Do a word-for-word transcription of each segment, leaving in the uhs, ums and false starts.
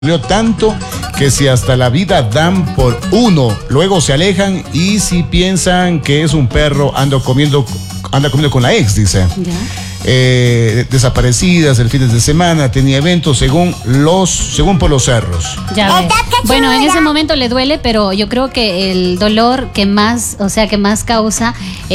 Tanto que si hasta la vida dan por uno, luego se alejan y si piensan que es un perro, ando comiendo, anda comiendo con la ex, dice. ¿Ya? Eh, desaparecidas el fin de semana, tenía eventos según los, según por los cerros. Ya ves. Bueno, en ese momento le duele, pero yo creo que el dolor que más, o sea, que más causa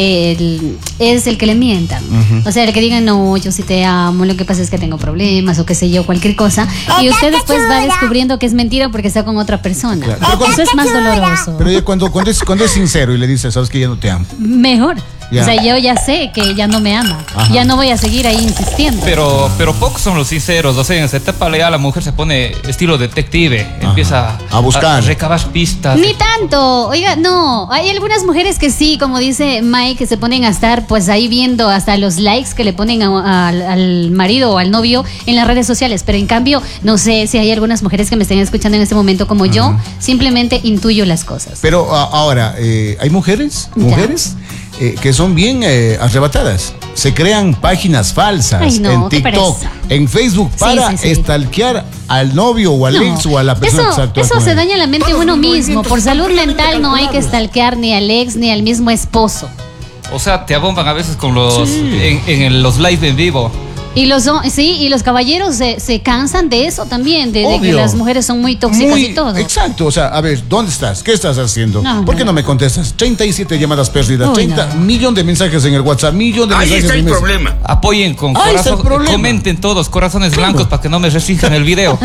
el, es el que le mientan. Uh-huh. O sea, el que digan, no, yo sí te amo, lo que pasa es que tengo problemas o qué sé yo, cualquier cosa. Y usted después va descubriendo que es mentira porque está con otra persona. Claro. Cuando, Eso es más doloroso. Pero cuando, cuando, es, cuando es sincero y le dice, sabes que ya no te amo. Mejor. Ya. O sea, yo ya sé que ya no me ama. Ajá. Ya no voy a seguir ahí insistiendo. Pero, pero pocos son los sinceros. O sea, en esa etapa ya la mujer se pone estilo detective. Ajá. Empieza a buscar, a, a recabar pistas. Ni tanto. Oiga, no. Hay algunas mujeres que sí, como dice Mike, que se ponen a estar pues ahí viendo hasta los likes que le ponen a, a, al marido o al novio en las redes sociales. Pero en cambio, no sé si hay algunas mujeres que me estén escuchando en este momento como Ajá. yo. Simplemente intuyo las cosas. Pero a, ahora, eh, ¿hay mujeres? ¿Mujeres? Eh, que son bien eh, arrebatadas. Se crean páginas falsas. Ay, no, en TikTok, en Facebook para sí, sí, sí. stalkear al novio o al no, ex o a la persona eso, que actúa Eso con se él. daña la mente uno mismo. Por salud mental no hay que stalkear ni al ex ni al mismo esposo. O sea, te abomban a veces con los sí. en, en los live en vivo. Y los, sí, y los caballeros se, se cansan de eso también, de, de que las mujeres son muy tóxicas muy, y todo. Exacto, o sea, a ver, ¿dónde estás? ¿Qué estás haciendo? No, ¿Por qué no. no me contestas? treinta y siete llamadas perdidas, Uy, treinta no. millón de mensajes en el WhatsApp, millón de Ahí mensajes está en el problema. Apoyen con corazón, comenten todos, corazones claro. blancos para que no me restrinjan el video.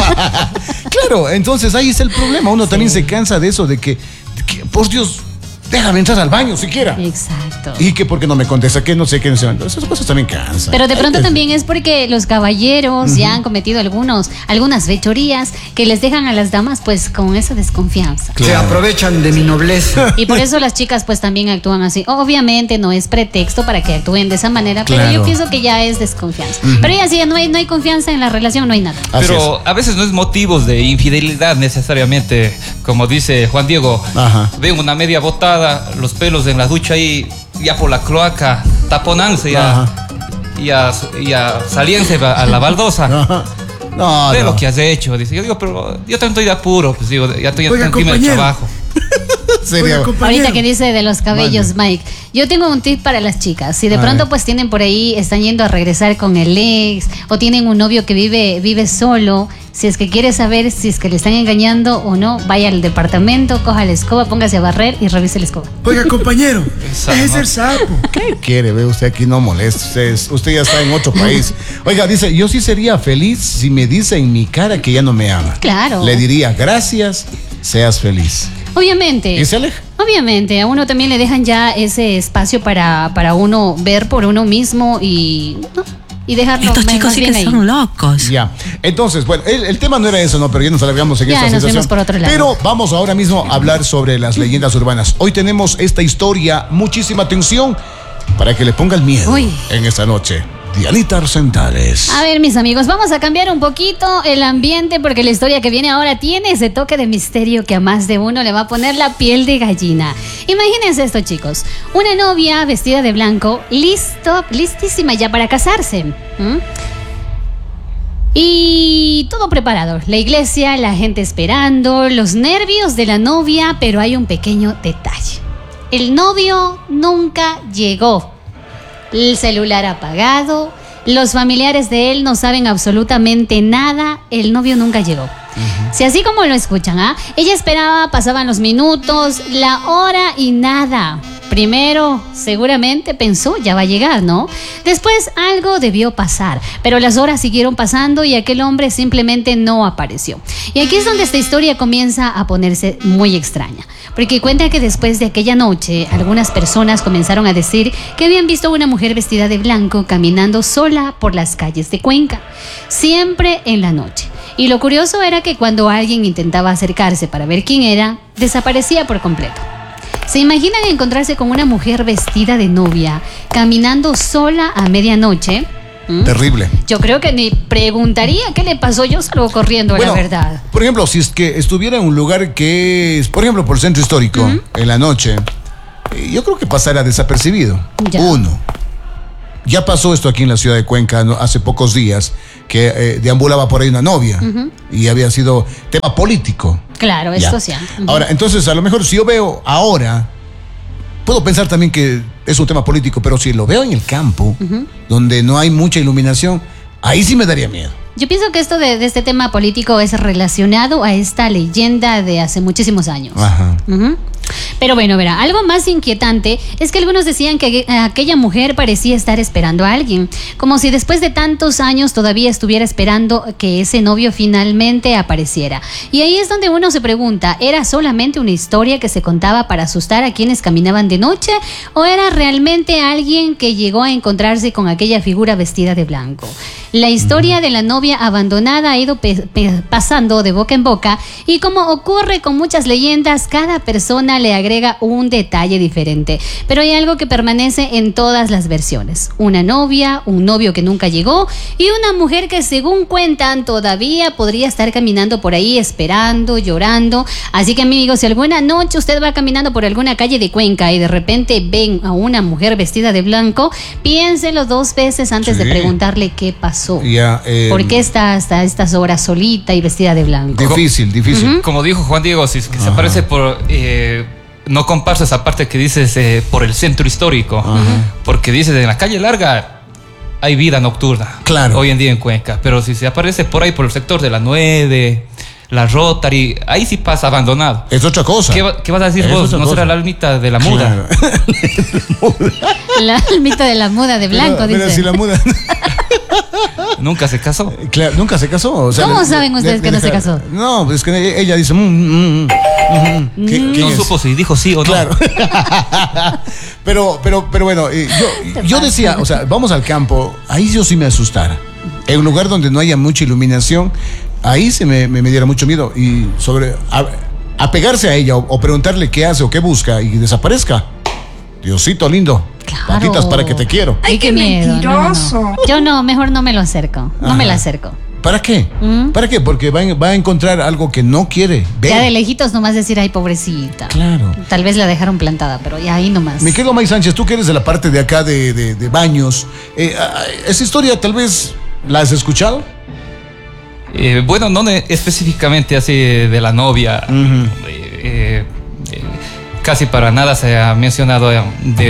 Claro, entonces ahí está el problema. Uno sí. también se cansa de eso, de que, de que por Dios, déjame entrar al baño siquiera. Exacto. Y que porque no me contesta, que no sé qué. No sé. Esas cosas también cansan. Pero de pronto también es porque los caballeros uh-huh. ya han cometido algunos, algunas fechorías que les dejan a las damas pues con esa desconfianza. Claro. Se aprovechan de mi nobleza. Y por eso las chicas pues también actúan así. Obviamente no es pretexto para que actúen de esa manera, claro. pero yo pienso que ya es desconfianza. Uh-huh. Pero ya si no hay, no hay confianza en la relación, no hay nada. Pero a veces no es motivos de infidelidad necesariamente. Como dice Juan Diego, Ajá. ven una media botada, los pelos en la ducha ahí, ya por la cloaca, taponanse ya, ya, ya salíense a la baldosa. Ajá. No, Ve no. lo que has hecho, dice. Yo digo, pero yo también estoy de apuro, pues digo, ya estoy en clima de trabajo. Oiga, ahorita que dice de los cabellos, vale. Mike, yo tengo un tip para las chicas. Si de a pronto ver. pues tienen por ahí, están yendo a regresar con el ex o tienen un novio que vive, vive solo, si es que quiere saber si es que le están engañando o no, vaya al departamento, coja la escoba, póngase a barrer y revise la escoba. Oiga, compañero, es el sapo. ¿Qué quiere? Ve usted aquí, no moleste. Usted, usted ya está en otro país. Oiga, dice, yo sí sería feliz si me dice en mi cara que ya no me ama. Claro. Le diría, gracias, seas feliz. Obviamente. ¿Y se aleja? Obviamente, a uno también le dejan ya ese espacio para, para uno ver por uno mismo y, ¿no? y dejarlo. Estos chicos sí que ahí. son locos. Ya, entonces, bueno, el, el tema no era eso, ¿no? Pero ya nos alargamos en ya, esta nos situación. Por otro lado. Pero vamos ahora mismo a hablar sobre las leyendas urbanas. Hoy tenemos esta historia, muchísima atención, para que le ponga el miedo Uy. en esta noche. Dianita Arsentales. A ver, mis amigos, vamos a cambiar un poquito el ambiente porque la historia que viene ahora tiene ese toque de misterio que a más de uno le va a poner la piel de gallina. Imagínense esto, chicos. Una novia vestida de blanco, listo, listísima ya para casarse. ¿Mm? Y todo preparado. La iglesia, la gente esperando, los nervios de la novia, pero hay un pequeño detalle. El novio nunca llegó. El celular apagado, los familiares de él no saben absolutamente nada, el novio nunca llegó. Uh-huh. Si así como lo escuchan, ¿ah? Ella esperaba, pasaban los minutos, la hora y nada. Primero, seguramente pensó, ya va a llegar, ¿no? Después algo debió pasar, pero las horas siguieron pasando y aquel hombre simplemente no apareció. Y aquí es donde esta historia comienza a ponerse muy extraña, porque cuenta que después de aquella noche, algunas personas comenzaron a decir que habían visto a una mujer vestida de blanco caminando sola por las calles de Cuenca, siempre en la noche. Y lo curioso era que cuando alguien intentaba acercarse para ver quién era, desaparecía por completo. ¿Se imaginan encontrarse con una mujer vestida de novia, caminando sola a medianoche? ¿Mm? Terrible. Yo creo que ni preguntaría qué le pasó, yo salgo corriendo, bueno, la verdad. Por ejemplo, si es que estuviera en un lugar que es, por ejemplo, por el centro histórico, ¿Mm? en la noche, yo creo que pasara desapercibido. Ya. Uno. Ya pasó esto aquí en la ciudad de Cuenca, ¿no? Hace pocos días, que eh, deambulaba por ahí una novia uh-huh. y había sido tema político. Claro, es social. Uh-huh. Ahora, entonces, a lo mejor si yo veo ahora, puedo pensar también que es un tema político, pero si lo veo en el campo, uh-huh. donde no hay mucha iluminación, ahí sí me daría miedo. Yo pienso que esto de, de este tema político es relacionado a esta leyenda de hace muchísimos años. Ajá. Uh-huh. Pero bueno, verá, algo más inquietante es que algunos decían que aquella mujer parecía estar esperando a alguien, como si después de tantos años todavía estuviera esperando que ese novio finalmente apareciera. Y ahí es donde uno se pregunta, ¿era solamente una historia que se contaba para asustar a quienes caminaban de noche? ¿O era realmente alguien que llegó a encontrarse con aquella figura vestida de blanco? La historia de la novia abandonada ha ido pe- pe- pasando de boca en boca y como ocurre con muchas leyendas, cada persona le agrega un detalle diferente. Pero hay algo que permanece en todas las versiones. Una novia, un novio que nunca llegó y una mujer que según cuentan todavía podría estar caminando por ahí esperando, llorando. Así que amigos, si alguna noche usted va caminando por alguna calle de Cuenca y de repente ven a una mujer vestida de blanco, piénselo dos veces antes sí. de preguntarle qué pasó. Ya, eh, ¿Por qué está hasta estas horas solita y vestida de blanco? Difícil, difícil. Uh-huh. Como dijo Juan Diego, si que se aparece por... Eh, no comparto esa parte que dices eh, por el centro histórico. Uh-huh. Porque dices, en la calle larga hay vida nocturna. Claro. Hoy en día en Cuenca. Pero si se aparece por ahí, por el sector de la nueve... la Rotary, ahí sí pasa abandonado. Es otra cosa. ¿Qué, va, qué vas a decir es vos? ¿No cosa. será la almita de la muda? Claro. La almita de la muda de blanco, pero, dice. Pero si la muda... ¿Nunca se casó? Claro, nunca se casó. O sea, ¿Cómo le, saben ustedes le, que le, no se casó? No, es que ella dice... Mm, mm, mm, mm. ¿Qué, no supo si dijo sí o no. Claro. pero, pero, pero bueno, eh, yo, yo decía, o sea, vamos al campo, ahí yo sí me asustara. En un lugar donde no haya mucha iluminación, ahí se me, me, me diera mucho miedo. Y sobre a, apegarse a ella o, o preguntarle qué hace o qué busca y desaparezca. Diosito lindo. Claro. Patitas para que te quiero. Ay, qué, qué miedo. Mentiroso. No, no, no. Yo no, mejor no me lo acerco. No Ajá. me la acerco. ¿Para qué? ¿Mm? ¿Para qué? Porque va a, va a encontrar algo que no quiere ver. Ya de lejitos nomás decir, ay, pobrecita. Claro. Tal vez la dejaron plantada, pero ya ahí nomás. Mi querido May Sánchez, tú que eres de la parte de acá de, de, de Baños, eh, ¿esa historia tal vez la has escuchado? Eh, bueno, no de, específicamente así de la novia. Uh-huh. eh, eh, casi para nada se ha mencionado de,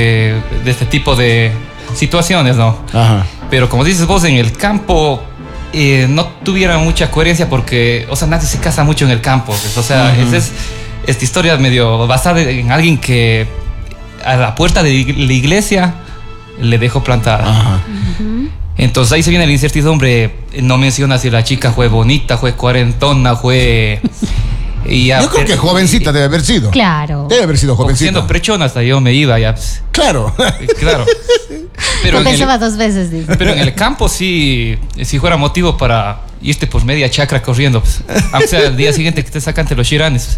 de este tipo de situaciones, ¿no? Ajá. Pero como dices vos, en el campo eh, no tuviera mucha coherencia porque, o sea, nadie se casa mucho en el campo. Pues, o sea, uh-huh. es, esta historia medio basada en alguien que a la puerta de la iglesia le dejó plantada. Ajá. Uh-huh. Entonces ahí se viene la incertidumbre. No menciona si la chica fue bonita, fue cuarentona, fue... Y ya, yo creo que jovencita debe haber sido. Claro. Debe haber sido jovencita. Siendo prechona hasta yo me iba ya. Claro. Claro. Pero lo pensaba el, dos veces, dice. Pero en el campo sí, si fuera motivo para irte por media chacra corriendo, pues, aunque sea el día siguiente que te sacan los chiranes.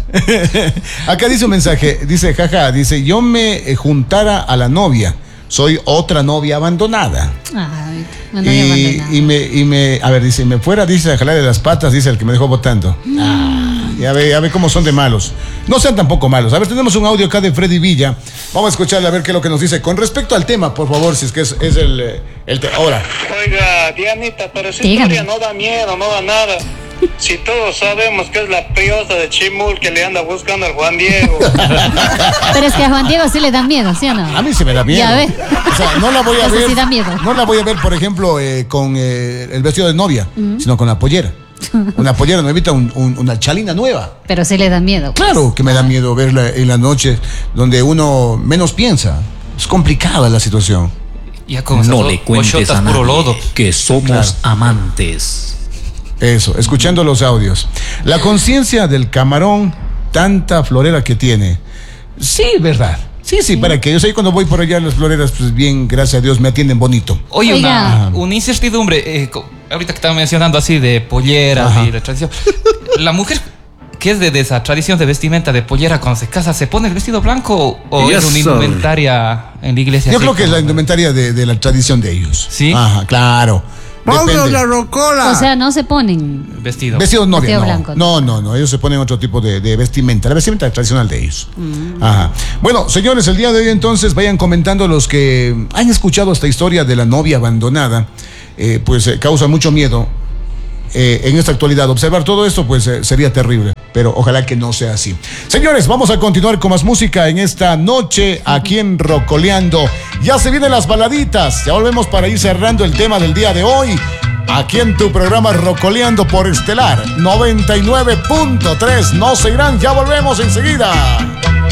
Acá dice un mensaje, dice, jaja, dice, yo me eh, juntara a la novia. Soy otra novia abandonada. Ay, una novia y, abandonada. Y me, y me, a ver, dice, me fuera, dice, a jalar de las patas, dice el que me dejó votando. Mm. Ah, ya ve, ya ve cómo son de malos. No sean tampoco malos. A ver, tenemos un audio acá de Freddy Villa. Vamos a escucharle a ver qué es lo que nos dice. Con respecto al tema, por favor, si es que es, es el, el tema. Ahora. Oiga, Dianita, pero esa historia no da miedo, no da nada. Si todos sabemos que es la priosa de Chimul que le anda buscando al Juan Diego. Pero es que a Juan Diego sí le da miedo, ¿sí o no? A mí sí me da miedo. Ya ve. O sea, no la voy a Eso ver. Sí da miedo. No la voy a ver, por ejemplo, eh, con eh, el vestido de novia, uh-huh. sino con la pollera. Una pollera nuevita, un, un, una chalina nueva. Pero sí le da miedo. Pues. Claro que me da miedo verla en la noche, donde uno menos piensa. Es complicada la situación. Ya con no le cuentes a nadie lodo. Que somos claro. amantes. Eso, escuchando los audios. La conciencia del camarón, tanta florera que tiene. Sí, verdad. Sí, sí, sí, para que yo sé cuando voy por allá las floreras, pues bien, gracias a Dios, me atienden bonito. Oye, una, una incertidumbre, eh, ahorita que estaba mencionando así de polleras Ajá. y de tradición. La mujer que es de, de esa tradición de vestimenta de pollera cuando se casa, ¿se pone el vestido blanco o yes, es una indumentaria en la iglesia? Yo creo que es la indumentaria de, de la tradición de ellos. Sí. Ajá, claro. ¡Vamos la rocola! O sea, no se ponen vestido. Vestido novia, vestido no. blanco. No, no, no. Ellos se ponen otro tipo de, de vestimenta. La vestimenta tradicional de ellos. Mm. Ajá. Bueno, señores, el día de hoy entonces vayan comentando los que han escuchado esta historia de la novia abandonada. Eh, pues eh, causa mucho miedo. eh, en esta actualidad. Observar todo esto, pues eh, sería terrible. Pero ojalá que no sea así. Señores, vamos a continuar con más música en esta noche aquí en Rocoleando. Ya se vienen las baladitas. Ya volvemos para ir cerrando el tema del día de hoy. Aquí en tu programa Rocoleando por Estelar noventa y nueve punto tres. No se irán, ya volvemos enseguida.